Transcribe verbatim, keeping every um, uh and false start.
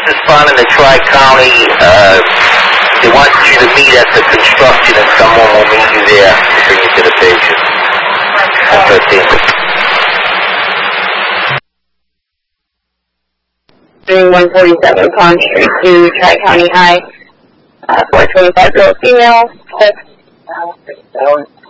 responding to Tri-County. Uh, they want you to meet at the construction, and someone will meet you there to bring you to the patient. On thirteenth. one forty-seven Pond Street to Tri-County High. Uh, four twenty-five, girl, female.